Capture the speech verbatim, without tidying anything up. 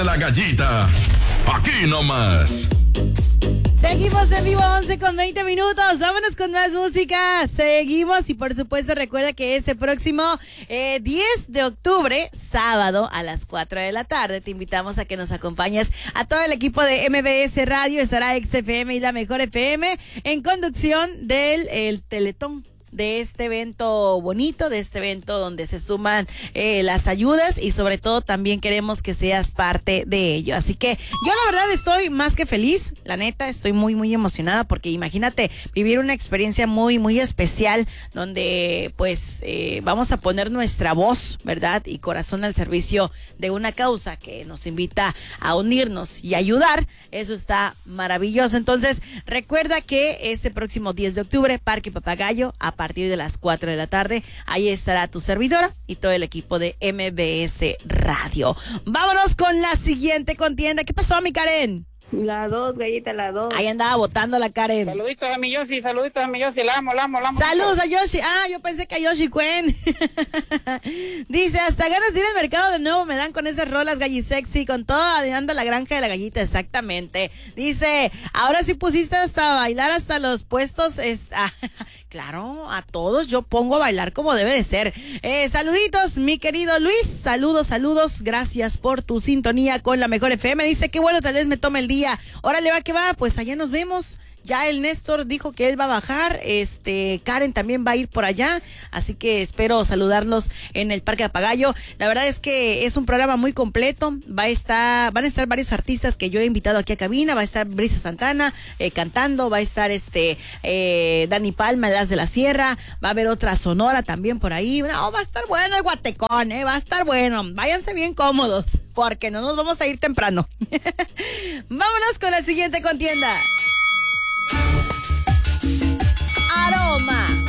La gallita, aquí nomás. Seguimos en vivo, once con veinte minutos. Vámonos con más música. Seguimos y por supuesto recuerda que este próximo eh, diez de octubre, sábado a las cuatro de la tarde, te invitamos a que nos acompañes a todo el equipo de M B S Radio. Estará X F M y La Mejor F M en conducción del el Teletón. De este evento bonito, de este evento donde se suman eh, las ayudas y sobre todo también queremos que seas parte de ello. Así que yo la verdad estoy más que feliz, la neta, estoy muy muy emocionada porque imagínate vivir una experiencia muy muy especial donde pues eh, vamos a poner nuestra voz, ¿verdad? Y corazón al servicio de una causa que nos invita a unirnos y ayudar. Eso está maravilloso. Entonces recuerda que este próximo diez de octubre, Parque Papagayo, a A partir de las cuatro de la tarde, ahí estará tu servidora y todo el equipo de M B S Radio. Vámonos con la siguiente contienda. ¿Qué pasó, mi Karen? La dos, gallita, la dos. Ahí andaba votando la Karen. Saluditos a mi Yoshi, saluditos a mi Yoshi, la amo, la amo, la amo. Saludos a Yoshi. Ah, yo pensé que a Yoshi Cuen. Dice, hasta ganas de ir al mercado de nuevo me dan con esas rolas gallisexy, con todo anda la granja de la gallita, exactamente. Dice, ahora sí pusiste hasta bailar hasta los puestos. Está... Claro, a todos yo pongo a bailar como debe de ser. Eh, saluditos, mi querido Luis. Saludos, saludos. Gracias por tu sintonía con La Mejor F M. Dice que bueno, tal vez me tome el día. Órale, va que va, pues allá nos vemos. Ya el Néstor dijo que él va a bajar, este, Karen también va a ir por allá, así que espero saludarlos en el Parque Papagayo. La verdad es que es un programa muy completo, va a estar, van a estar varios artistas que yo he invitado aquí a cabina, va a estar Brisa Santana eh, cantando, va a estar este eh, Dani Palma, Las de la Sierra, va a haber otra Sonora también por ahí. No, va a estar bueno el Guatecón, eh, va a estar bueno, váyanse bien cómodos, porque no nos vamos a ir temprano. Vámonos con la siguiente contienda.